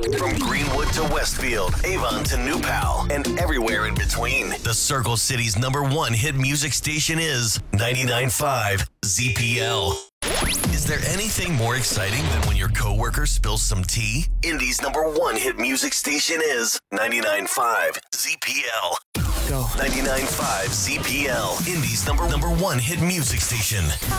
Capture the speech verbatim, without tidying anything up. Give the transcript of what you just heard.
From Greenwood to Westfield, Avon to New Pal, and everywhere in between. The Circle City's number one hit music station is ninety-nine point five Z P L. Is there anything more exciting than when your coworker spills some tea? Indy's number one hit music station is ninety-nine point five Z P L. Go. ninety-nine point five Z P L. Indy's number number one hit music station.